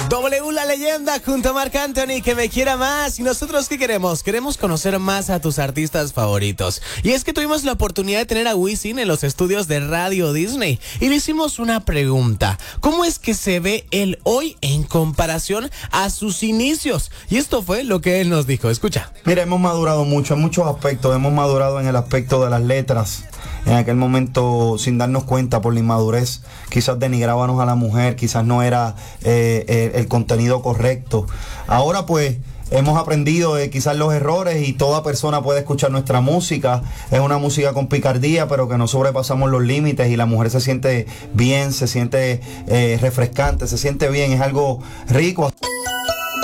W La Leyenda junto a Marc Anthony, que me quiera más. ¿Y nosotros qué queremos? Queremos conocer más a tus artistas favoritos. Y es que tuvimos la oportunidad de tener a Wisin en los estudios de Radio Disney y le hicimos una pregunta: ¿cómo es que se ve él hoy en comparación a sus inicios? Y esto fue lo que él nos dijo. Escucha. Mira, hemos madurado mucho en muchos aspectos. Hemos madurado en el aspecto de las letras. En aquel momento, sin darnos cuenta por la inmadurez, quizás denigrábamos a la mujer, quizás no era el contenido correcto. Ahora pues hemos aprendido quizás los errores y toda persona puede escuchar nuestra música. Es una música con picardía, pero que no sobrepasamos los límites y la mujer se siente bien, se siente refrescante, se siente bien, es algo rico.